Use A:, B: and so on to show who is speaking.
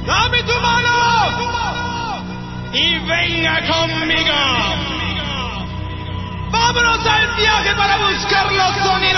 A: Dame tu mano y venga conmigo. Vámonos al viaje para buscar los sonidos